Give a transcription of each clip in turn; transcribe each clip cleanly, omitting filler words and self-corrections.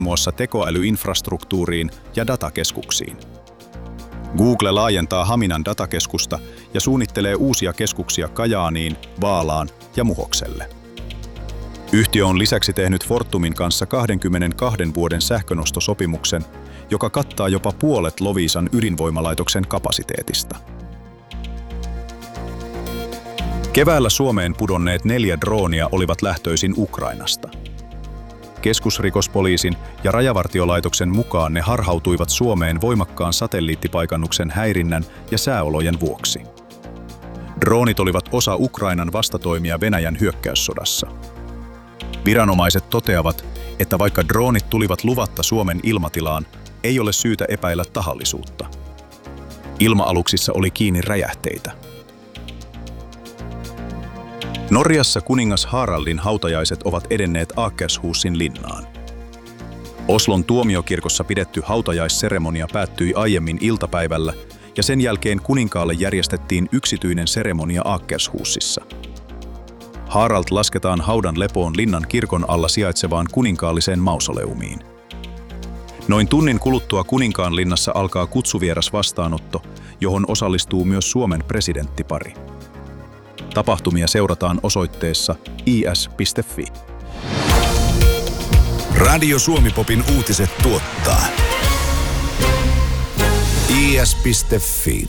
muassa tekoälyinfrastruktuuriin ja datakeskuksiin. Google laajentaa Haminan datakeskusta ja suunnittelee uusia keskuksia Kajaaniin, Vaalaan ja Muhokselle. Yhtiö on lisäksi tehnyt Fortumin kanssa 22 vuoden sähkönostosopimuksen, joka kattaa jopa puolet Loviisan ydinvoimalaitoksen kapasiteetista. Keväällä Suomeen pudonneet 4 droonia olivat lähtöisin Ukrainasta. Keskusrikospoliisin ja Rajavartiolaitoksen mukaan ne harhautuivat Suomeen voimakkaan satelliittipaikannuksen häirinnän ja sääolojen vuoksi. Droonit olivat osa Ukrainan vastatoimia Venäjän hyökkäyssodassa. Viranomaiset toteavat, että vaikka droonit tulivat luvatta Suomen ilmatilaan, ei ole syytä epäillä tahallisuutta. Ilma-aluksissa oli kiinni räjähteitä. Norjassa kuningas Haraldin hautajaiset ovat edenneet Akershusin linnaan. Oslon tuomiokirkossa pidetty hautajaisseremonia päättyi aiemmin iltapäivällä ja sen jälkeen kuninkaalle järjestettiin yksityinen seremonia Akershusissa. Harald lasketaan haudan lepoon linnan kirkon alla sijaitsevaan kuninkaalliseen mausoleumiin. Noin tunnin kuluttua Kuninkaanlinnassa alkaa kutsuvieras vastaanotto, johon osallistuu myös Suomen presidenttipari. Tapahtumia seurataan osoitteessa is.fi. Radio Suomi-popin uutiset tuottaa is.fi.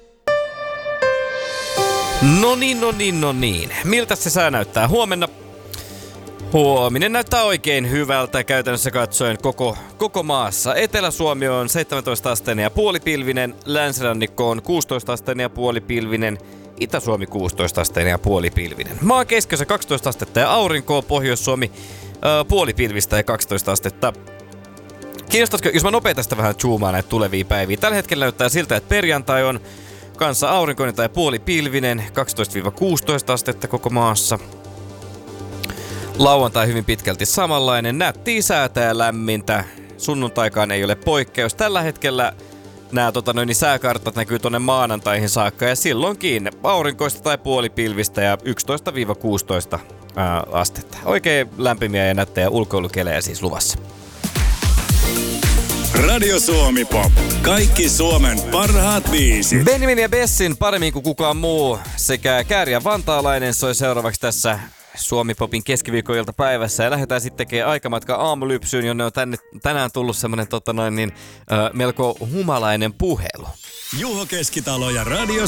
No niin. Miltä se sää näyttää huomenna? Huominen näyttää oikein hyvältä käytännössä katsoen koko maassa. Etelä-Suomi on 17 asteinen ja puolipilvinen, länsirannikko on 16 asteinen ja puolipilvinen, Itä-Suomi 16 asteinen ja puolipilvinen. Maan keskiössä 12 astetta ja aurinkoa, Pohjois-Suomi puolipilvistä ja 12 astetta. Kiinnostaisiko, jos mä nopein tästä vähän zoomaan näitä tulevia päiviä. Tällä hetkellä näyttää siltä, että perjantai on kanssa aurinkoinen tai puolipilvinen, 12-16 astetta koko maassa. Lauantai hyvin pitkälti samanlainen, nättiä säätä ja lämmintä. Sunnuntaikaan ei ole poikkeus. Tällä hetkellä nämä sääkartat näkyy tuonne maanantaihin saakka ja silloinkin aurinkoista tai puolipilvistä ja 11-16 astetta. Oikein lämpimiä ja nättejä ulkoilukelejä siis luvassa. Radio Suomi Pop. Kaikki Suomen parhaat biisit. Benjamin ja Bessin paremmin kuin kukaan muu sekä Kääri ja Vantaalainen soi seuraavaksi tässä Suomi Popin keskiviikon iltapäivässä ja lähdetään sitten tekemään aikamatka aamulypsyyn, jonne on tänään tullut semmoinen melko humalainen puhelu. Juho Keskitalo ja Radio